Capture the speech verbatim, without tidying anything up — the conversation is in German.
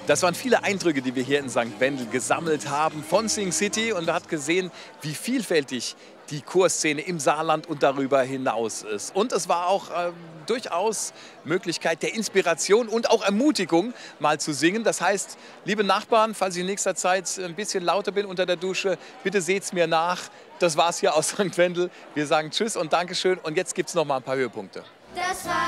Das waren viele Eindrücke, die wir hier in Sankt Wendel gesammelt haben von Sing City. Und man hat gesehen, wie vielfältig die Chorszene im Saarland und darüber hinaus ist. Und es war auch äh, durchaus Möglichkeit der Inspiration und auch Ermutigung, mal zu singen. Das heißt, liebe Nachbarn, falls ich in nächster Zeit ein bisschen lauter bin unter der Dusche, bitte seht's mir nach. Das war's hier aus Sankt Wendel. Wir sagen Tschüss und Dankeschön. Und jetzt gibt's noch mal ein paar Höhepunkte. Das war